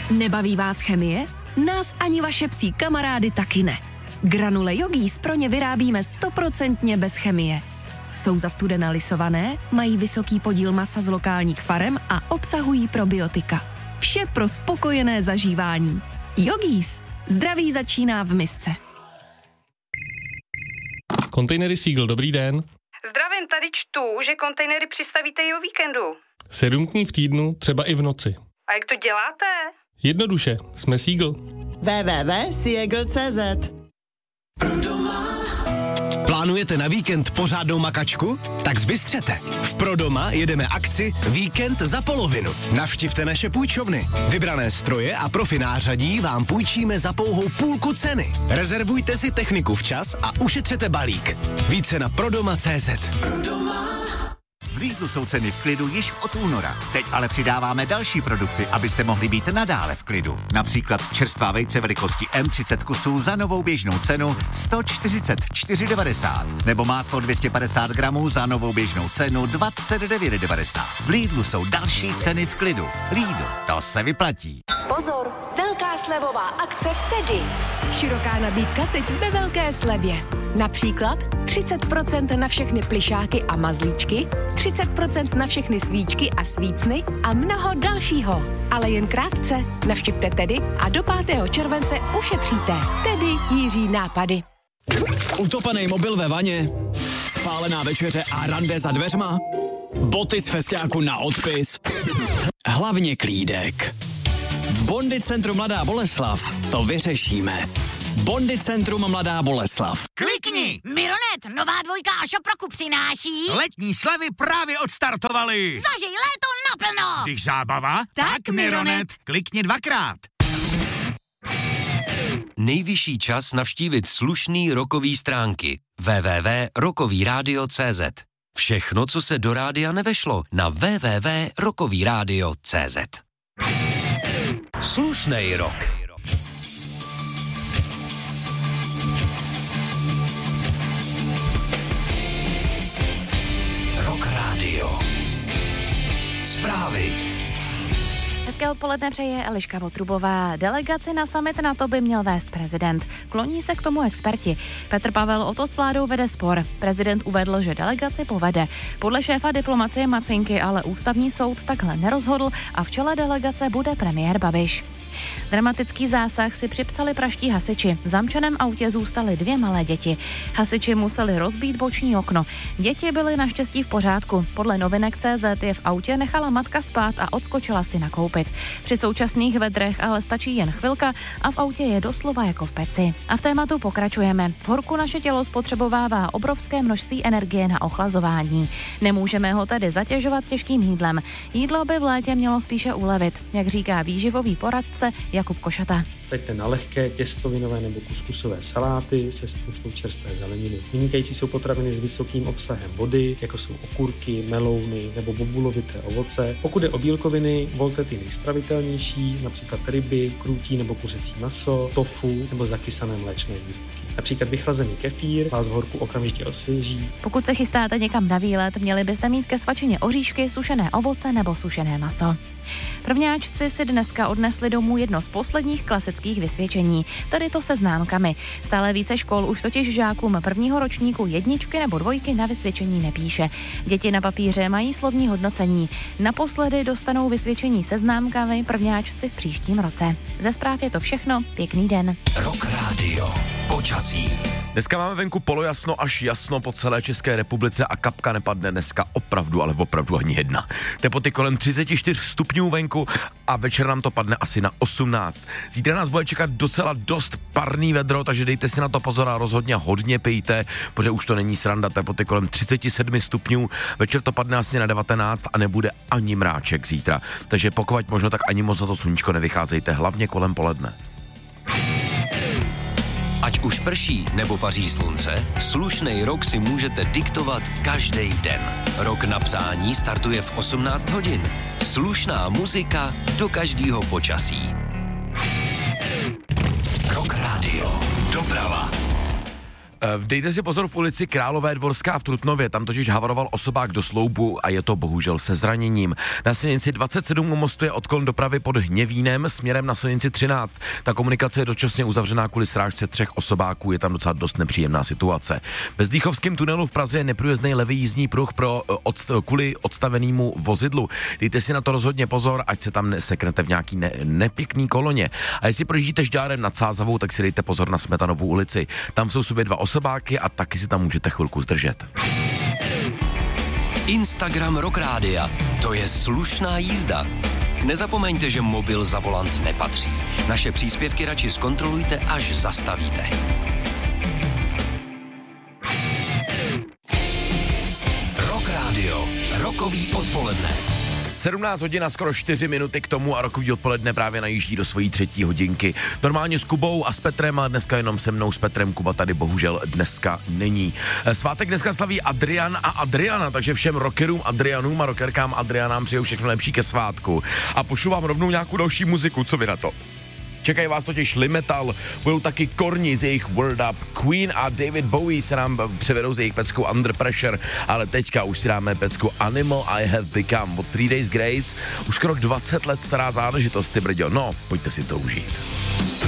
Nebaví vás chemie? Nás ani vaše psí kamarády taky ne. Granule Yogis pro ně vyrábíme 100% bez chemie. Jsou zastudena lisované, mají vysoký podíl masa z lokálních farem a obsahují probiotika. Vše pro spokojené zažívání. Yogis. Zdraví začíná v misce. Kontejnery Seagull, dobrý den. Zdravím, tady čtu, že kontejnery přistavíte i o víkendu. 7 dní v týdnu, třeba i v noci. A jak to děláte? Jednoduše, jsme Seagull. www.seagull.cz. Plánujete na víkend pořádnou makačku? Tak zbystřete. V Prodoma jedeme akci Víkend za polovinu. Navštivte naše půjčovny. Vybrané stroje a profi nářadí vám půjčíme za pouhou půlku ceny. Rezervujte si techniku včas a ušetřete balík. Více na prodoma.cz. V Lidlu jsou ceny v klidu již od února. Teď ale přidáváme další produkty, abyste mohli být nadále v klidu. Například čerstvá vejce velikosti M30 kusů za novou běžnou cenu 144,90. Nebo máslo 250 gramů za novou běžnou cenu 29,90. V Lidlu jsou další ceny v klidu. Lidl, to se vyplatí. Pozor, velká slevová akce v Tedy. Široká nabídka teď ve velké slevě. Například 30% na všechny plišáky a mazlíčky, 30% na všechny svíčky a svícny a mnoho dalšího. Ale jen krátce. Navštivte Tedy a do 5. července ušetříte. Tedy Jiří nápady. Utopený mobil ve vaně, spálená večeře a rande za dveřma, boty z festiáku na odpis, hlavně klídek. V Bondi centru Mladá Boleslav to vyřešíme. Bondi centrum Mladá Boleslav. Klikni! Mironet, nová dvojka a šoproku přináší... Letní slevy právě odstartovaly. Zažij léto naplno! Když zábava, tak Mironet. Klikni 2krát. Nejvyšší čas navštívit slušný rokový stránky. www.rokovyradio.cz. Všechno, co se do rádia nevešlo, na www.rokovyradio.cz. Slušnej rok. Rock Radio. Zprávy. Hezké odpoledne přeje Eliška Votrubová. Delegaci na summit NATO by měl vést prezident. Kloní se k tomu experti. Petr Pavel o to s vládou vede spor. Prezident uvedl, že delegaci povede. Podle šéfa diplomacie Macinky ale ústavní soud takhle nerozhodl a v čele delegace bude premiér Babiš. Dramatický zásah si připsali praští hasiči. V zamčeném autě zůstaly 2 malé děti. Hasiči museli rozbít boční okno. Děti byly naštěstí v pořádku. Podle novinek CZ je v autě nechala matka spát a odskočila si nakoupit. Při současných vedrech ale stačí jen chvilka a v autě je doslova jako v peci. A v tématu pokračujeme. V horku naše tělo spotřebovává obrovské množství energie na ochlazování. Nemůžeme ho tedy zatěžovat těžkým jídlem. Jídlo by v létě mělo spíše ulevit, jak říká výživový poradce Jakub Košata. Saďte na lehké těstovinové nebo kuskusové saláty se spoustou čerstvé zeleniny. Vynikající jsou potraviny s vysokým obsahem vody, jako jsou okurky, melouny nebo bobulovité ovoce. Pokud je o bílkoviny, volte ty nejstravitelnější, například ryby, krůtí nebo kuřecí maso, tofu nebo zakysané mléčné výrobky. Například vychlazený kefír vás v horku okamžitě osvěží. Pokud se chystáte někam na výlet, měli byste mít ke svačině oříšky, sušené ovoce nebo sušené maso. Prvňáčci si dneska odnesli domů jedno z posledních klasických vysvědčení, tedy to se známkami. Stále více škol už totiž žákům prvního ročníku 1 nebo 2 na vysvědčení nepíše. Děti na papíře mají slovní hodnocení. Naposledy dostanou vysvědčení se známkami prvňáčci v příštím roce. Ze zpráv je to všechno, pěkný den. Rock Radio. Počasí. Dneska máme venku polojasno až jasno po celé České republice a kapka nepadne dneska opravdu, ale opravdu ani jedna. Teploty kolem 34 stupňů venku a večer nám to padne asi na 18. Zítra nás bude čekat docela dost parný vedro, takže dejte si na to pozor a rozhodně hodně pijte, protože už to není sranda. Teploty kolem 37 stupňů, večer to padne asi na 19 a nebude ani mráček zítra. Takže pokud možno, tak ani moc na to sluníčko nevycházejte, hlavně kolem poledne. Ať už prší nebo paří slunce, slušnej rok si můžete diktovat každý den. Rok na psání startuje v 18 hodin. Slušná muzika do každého počasí. Rock Radio. Doprava. Dejte si pozor v ulici Králové Dvorská v Trutnově, tam totiž havaroval osobák do sloupu a je to bohužel se zraněním. Na silnici 27 u mostu je odklon dopravy pod Hněvínem směrem na silnici 13. Ta komunikace je dočasně uzavřená kvůli srážce 3 osobáků, je tam docela dost nepříjemná situace. Ve Zdýchovském tunelu v Praze je neprůjezdný levý jízdní pruh kvůli odstavenému vozidlu. Dejte si na to rozhodně pozor, ať se tam neseknete v nějaký nepěkný koloně. A jestli projíždíte Žďárem nad Sázavou, tak si dejte pozor na Smetanovou ulici. Tam jsou sobě 2 osobáky a taky si tam můžete chvilku zdržet. Instagram Rock Rádia. To je slušná jízda. Nezapomeňte, že mobil za volant nepatří. Naše příspěvky radši zkontrolujte, až zastavíte. Rock Rádio. Rokový odpoledne. 17 hodin a skoro 4 minuty k tomu a rokový odpoledne právě najíždí do svojí 3. hodinky. Normálně s Kubou a s Petrem, a dneska jenom se mnou s Petrem. Kuba tady bohužel dneska není. Svátek dneska slaví Adrian a Adriana, takže všem rockerům Adrianům a rockerkám Adrianám přeju všechno lepší ke svátku. A pošlu vám rovnou nějakou další muziku, co vy na to? Čekají vás totiž Limetal, budou taky Korni z jejich Word Up, Queen a David Bowie se nám převedou z jejich peckou Under Pressure, ale teďka už si dáme pecku Animal I Have Become od 3 Days Grace, už skoro 20 let stará záležitost, ty brďo, no, pojďte si to užít.